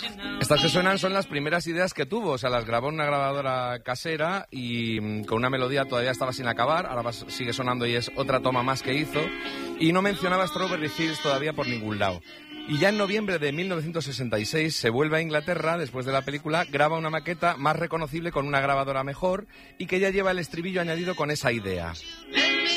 Estas que suenan son las primeras ideas que tuvo, o sea, las grabó en una grabadora casera y con una melodía todavía estaba sin acabar, ahora sigue sonando y es otra toma más que hizo, y no mencionaba Strawberry Fields todavía por ningún lado. Y ya en noviembre de 1966 se vuelve a Inglaterra, después de la película, graba una maqueta más reconocible con una grabadora mejor y que ya lleva el estribillo añadido con esa idea.